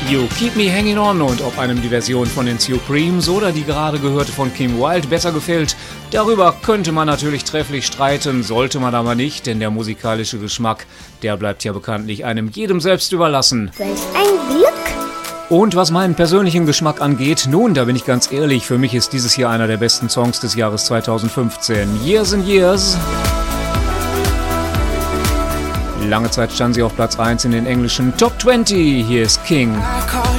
You Keep Me Hanging On, und ob einem die Version von den Supremes oder die gerade gehörte von Kim Wilde besser gefällt, darüber könnte man natürlich trefflich streiten, sollte man aber nicht, denn der musikalische Geschmack, der bleibt ja bekanntlich einem jedem selbst überlassen. Welch ein Glück! Und was meinen persönlichen Geschmack angeht, nun, da bin ich ganz ehrlich, für mich ist dieses hier einer der besten Songs des Jahres 2015. Years and Years. Lange Zeit stand sie auf Platz 1 in den englischen Top 20. Hier ist King.